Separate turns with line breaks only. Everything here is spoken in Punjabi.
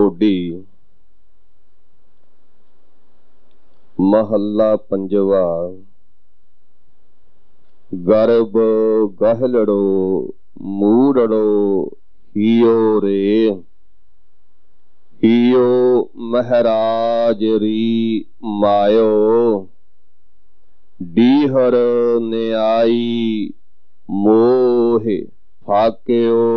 ਢੋਡੀ। ਮਹੱਲਾ ਪੰਜਵਾ। ਗਰਭ ਗਹਿਲੜੋ ਮੂੜੜੋ ਹੀਓ ਰੇ। ਹੀਓ ਮਹਿਰਾਜ ਰੀ ਮਾਇਓ। ਡੀਹਰ ਨਿਆਈ ਮੋਹ ਫਾਕਿਓ